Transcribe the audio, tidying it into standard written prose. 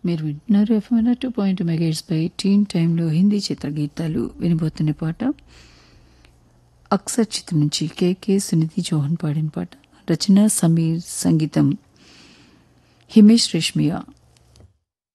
మీరు వింటున్నారు FM 2.2 megahertz పై టీన్ టైంలో హిందీ చిత్ర గీతాలు. వినబోతున్న పాట అక్సర్ చిత్రం నుంచి కేకే సునిధి చౌహాన్ పాడిన పాట. రచన సమీర్, సంగీతం హిమేష్ రేష్మియా.